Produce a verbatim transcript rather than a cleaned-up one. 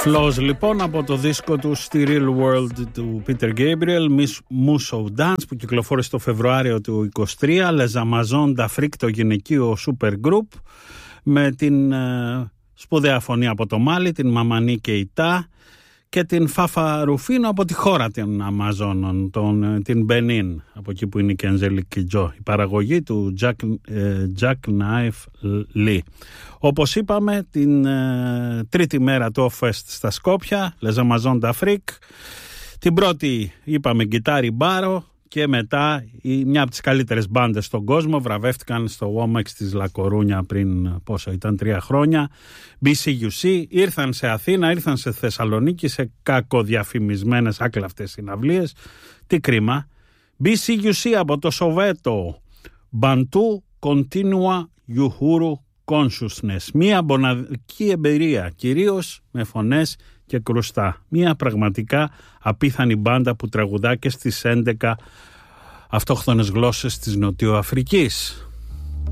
Flaws λοιπόν από το δίσκο του στη Real World του Peter Gabriel, Miss Musso Dance, που κυκλοφόρησε το Φεβρουάριο του είκοσι τρία, Les Amazons d'Afrique, το γυναικείο super group, με την ε, σπουδαία φωνή από το Μάλι, την Μαμανή Κεϊτά και την Φάφα Ρουφίνο από τη χώρα των Αμαζόνων, τον, την Μπενίν, από εκεί που είναι και η Αντζελίκ Κιτζό, η παραγωγή του Jack, ε, Jack Knife Lee. Όπως είπαμε, την ε, τρίτη μέρα του Off Fest στα Σκόπια, Les Amazons d'Afrique, την πρώτη είπαμε γκιτάρι μπάρο, και μετά η, μια από τις καλύτερες μπάντες στον κόσμο βραβεύτηκαν στο Womex της Λακορούνια πριν πόσο ήταν, τρία χρόνια. μπι σι γιου σι, ήρθαν σε Αθήνα, ήρθαν σε Θεσσαλονίκη σε κακοδιαφημισμένες άκλαυτες συναυλίες. Τι κρίμα. μπι σι γιου σι από το Σοβέτο, Bantu Continua Uhuru Consciousness. Μια μοναδική εμπειρία, κυρίως με φωνές και κρουστά. Μια πραγματικά απίθανη μπάντα που τραγουδά και στις έντεκα αυτόχθονες γλώσσες της Νοτιοαφρικής.